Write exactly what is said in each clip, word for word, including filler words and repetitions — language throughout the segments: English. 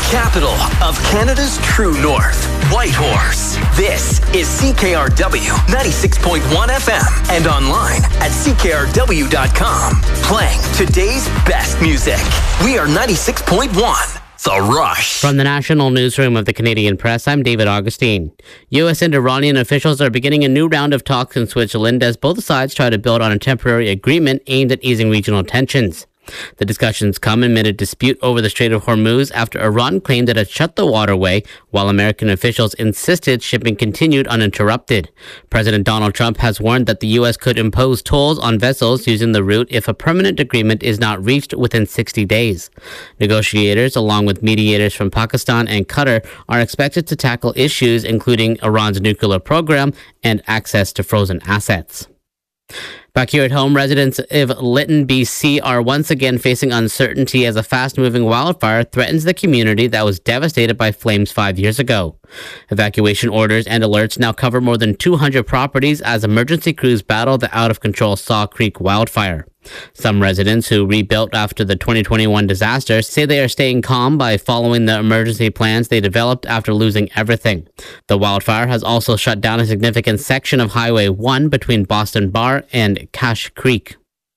capital of Canada's true north, Whitehorse. This is C K R W ninety-six point one F M and online at C K R W dot com. Playing today's best music. We are ninety-six point one. The Rush. From the National Newsroom of the Canadian Press, I'm David Augustine. U S and Iranian officials are beginning a new round of talks in Switzerland as both sides try to build on a temporary agreement aimed at easing regional tensions. The discussions come amid a dispute over the Strait of Hormuz after Iran claimed it had shut the waterway, while American officials insisted shipping continued uninterrupted. President Donald Trump has warned that the U S could impose tolls on vessels using the route if a permanent agreement is not reached within sixty days. Negotiators, along with mediators from Pakistan and Qatar, are expected to tackle issues including Iran's nuclear program and access to frozen assets. Back here at home, residents of Lytton, B C are once again facing uncertainty as a fast-moving wildfire threatens the community that was devastated by flames five years ago. Evacuation orders and alerts now cover more than two hundred properties as emergency crews battle the out-of-control Saw Creek wildfire. Some residents who rebuilt after the twenty twenty-one disaster say they are staying calm by following the emergency plans they developed after losing everything. The wildfire has also shut down a significant section of Highway one between Boston Bar and Cache Creek.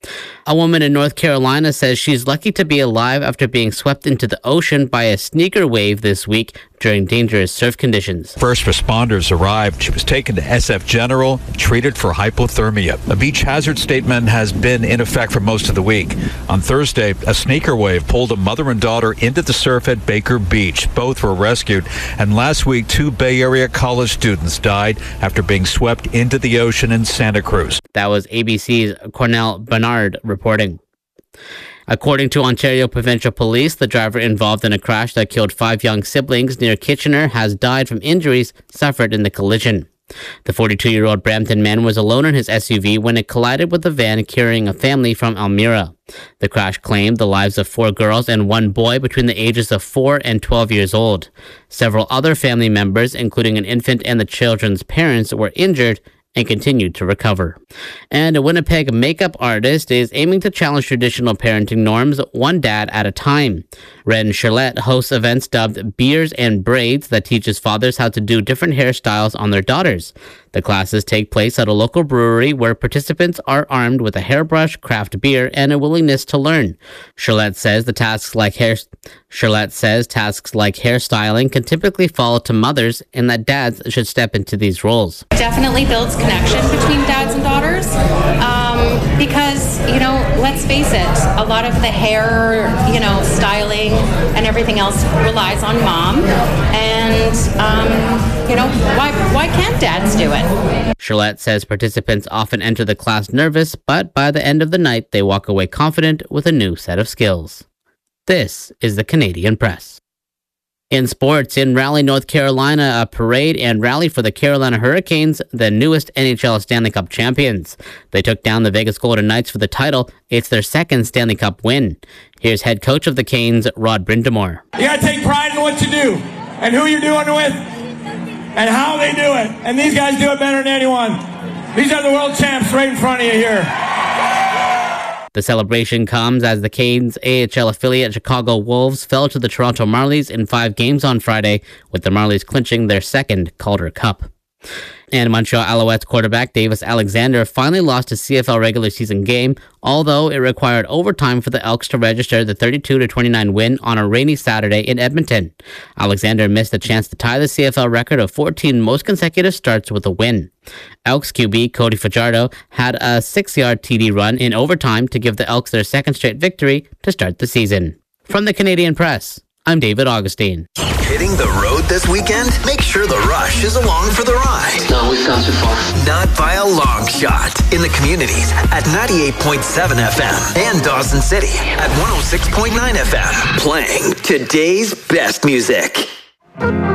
A woman in North Carolina says she's lucky to be alive after being swept into the ocean by a sneaker wave this week during dangerous surf conditions. First responders arrived. She was taken to S F General, treated for hypothermia. A beach hazard statement has been in effect for most of the week. On Thursday, a sneaker wave pulled a mother and daughter into the surf at Baker Beach. Both were rescued. And last week, two Bay Area college students died after being swept into the ocean in Santa Cruz. That was A B C's Cornell Bernard reporting. According to Ontario Provincial Police, the driver involved in a crash that killed five young siblings near Kitchener has died from injuries suffered in the collision. The forty-two-year-old Brampton man was alone in his S U V when it collided with a van carrying a family from Elmira. The crash claimed the lives of four girls and one boy between the ages of four and twelve years old. Several other family members, including an infant and the children's parents, were injured and continued to recover. And a Winnipeg makeup artist is aiming to challenge traditional parenting norms one dad at a time. Ren Charlotte hosts events dubbed Beers and Braids that teaches fathers how to do different hairstyles on their daughters. The classes take place at a local brewery where participants are armed with a hairbrush, craft beer, and a willingness to learn. Charlotte says the tasks like hair Charlotte says tasks like hairstyling can typically fall to mothers and that dads should step into these roles. Definitely builds connection between dads and daughters um, because, you know, let's face it, a lot of the hair, you know, styling and everything else relies on mom. And, um, you know, why, why can't dads do it? Charlotte says participants often enter the class nervous, but by the end of the night, they walk away confident with a new set of skills. This is the Canadian Press. In sports, in Raleigh, North Carolina, a parade and rally for the Carolina Hurricanes, the newest N H L Stanley Cup champions. They took down the Vegas Golden Knights for the title. It's their second Stanley Cup win. Here's head coach of the Canes, Rod Brind'Amour. You gotta take pride in what you do and who you're doing it with and how they do it. And these guys do it better than anyone. These are the world champs right in front of you here. The celebration comes as the Canes' A H L affiliate Chicago Wolves fell to the Toronto Marlies in five games on Friday, with the Marlies clinching their second Calder Cup. And Montreal Alouettes quarterback Davis Alexander finally lost a C F L regular season game, although it required overtime for the Elks to register the thirty-two to twenty-nine win on a rainy Saturday in Edmonton. Alexander missed a chance to tie the C F L record of fourteen most consecutive starts with a win. Elks Q B Cody Fajardo had a six-yard T D run in overtime to give the Elks their second straight victory to start the season. From the Canadian Press, I'm David Augustine. Hitting the road this weekend? Make sure the Rush is along for the ride. No, we've gone too far. Not by a long shot. In the communities at ninety-eight point seven F M and Dawson City at one oh six point nine F M. Playing today's best music.